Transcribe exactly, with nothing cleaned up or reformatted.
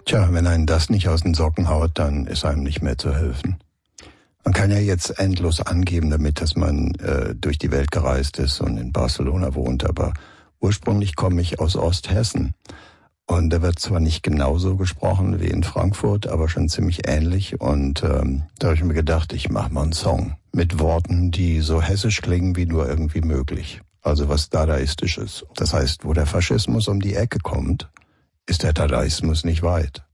Tja, wenn einen das nicht aus den Socken haut, dann ist einem nicht mehr zu helfen. Man kann ja jetzt endlos angeben damit, dass man äh, durch die Welt gereist ist und in Barcelona wohnt, aber ursprünglich komme ich aus Osthessen. Und da wird zwar nicht genauso gesprochen wie in Frankfurt, aber schon ziemlich ähnlich. Und ähm, da habe ich mir gedacht, ich mache mal einen Song mit Worten, die so hessisch klingen wie nur irgendwie möglich. Also was Dadaistisches. Das heißt, wo der Faschismus um die Ecke kommt, ist der Dadaismus nicht weit.